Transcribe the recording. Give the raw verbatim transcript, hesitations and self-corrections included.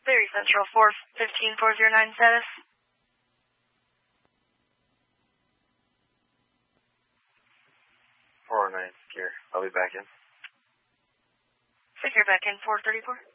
Berry Central, four fifteen four zero nine status. four oh nine, here. I'll be back in. Figure back in, four thirty-four.